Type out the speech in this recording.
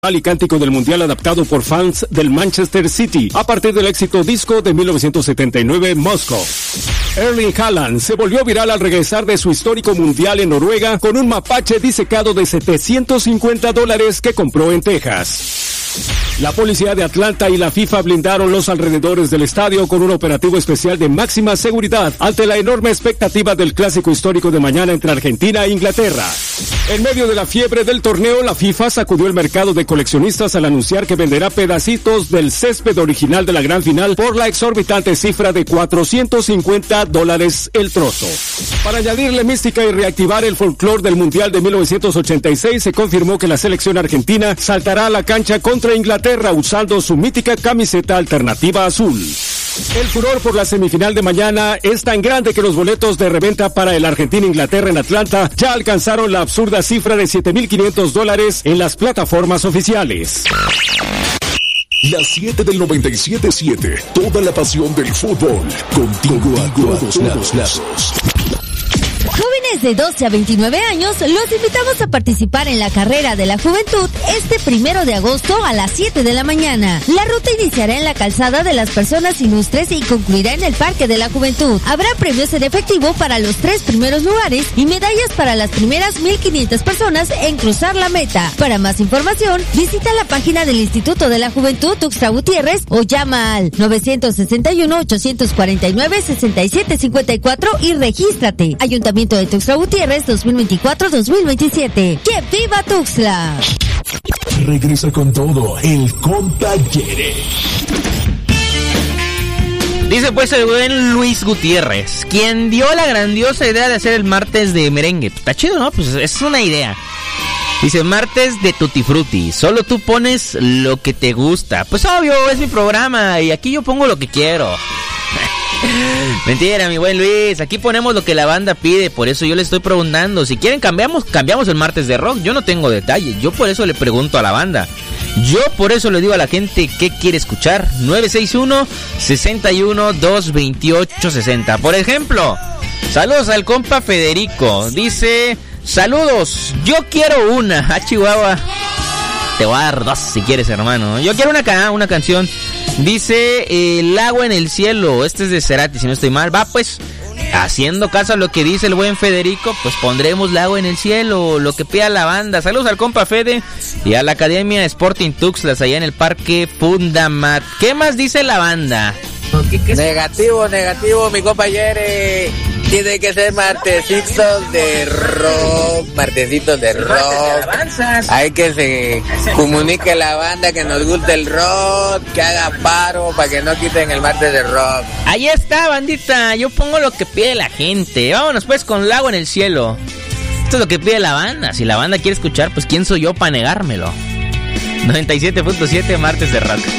y cántico del mundial adaptado por fans del Manchester City a partir del éxito disco de 1979 Moscow. Erling Haaland se volvió viral al regresar de su histórico mundial en Noruega con un mapache disecado de $750 que compró en Texas. La policía de Atlanta y la FIFA blindaron los alrededores del estadio con un operativo especial de máxima seguridad ante la enorme expectativa del clásico histórico de mañana entre Argentina e Inglaterra. En medio de la fiebre del torneo, la FIFA sacudió el mercado de coleccionistas al anunciar que venderá pedacitos del césped original de la gran final por la exorbitante cifra de $450 el trozo. Para añadirle mística y reactivar el folclore del Mundial de 1986, se confirmó que la selección argentina saltará a la cancha contra Inglaterra usando su mítica camiseta alternativa azul. El furor por la semifinal de mañana es tan grande que los boletos de reventa para el Argentina-Inglaterra en Atlanta ya alcanzaron la absurda cifra de $7,500 en las plataformas oficiales. Las 7 del 97.7, toda la pasión del fútbol, contigo a todos lados. Jóvenes de 12 a 29 años, los invitamos a participar en la Carrera de la Juventud este 1 de agosto a las 7 de la mañana. La ruta iniciará en la calzada de las personas ilustres y concluirá en el Parque de la Juventud. Habrá premios en efectivo para los 3 primeros lugares y medallas para las primeras 1,500 personas en cruzar la meta. Para más información, visita la página del Instituto de la Juventud Tuxtla Gutiérrez o llama al 961-849-6754 y regístrate. Ayuntamiento de Tuxtla Gutiérrez 2024-2027. ¡Que viva Tuxtla! Regresa con todo el Compa Yere. Dice pues el buen Luis Gutiérrez, quien dio la grandiosa idea de hacer el martes de merengue. Está chido, ¿no? Pues es una idea. Dice, martes de Tutti Frutti, solo tú pones lo que te gusta. Pues obvio, es mi programa y aquí yo pongo lo que quiero. Mentira, mi buen Luis, aquí ponemos lo que la banda pide, por eso yo le estoy preguntando. Si quieren cambiamos el martes de rock, yo no tengo detalle, yo por eso le pregunto a la banda. Yo por eso le digo a la gente qué quiere escuchar. 961-61-228-60. Por ejemplo, saludos al compa Federico, dice... Saludos, yo quiero una. Chihuahua. Te voy a dar 2 si quieres, hermano. Yo quiero una canción. Dice El agua en el cielo. Este es de Cerati, si no estoy mal. Va pues, haciendo caso a lo que dice el buen Federico, pues pondremos El agua en el cielo, lo que pida la banda. Saludos al compa Fede y a la Academia Sporting Tuxtlas allá en el Parque Fundamat. ¿Qué más dice la banda? Negativo, mi compa Yere. Tiene que ser martesitos de rock. Hay que se comunique la banda que nos guste el rock, que haga paro para que no quiten el martes de rock. Ahí está, bandita, yo pongo lo que pide la gente. Vámonos pues con El agua en el cielo. Esto es lo que pide la banda. Si la banda quiere escuchar, pues quién soy yo para negármelo. 97.7 martes de rock.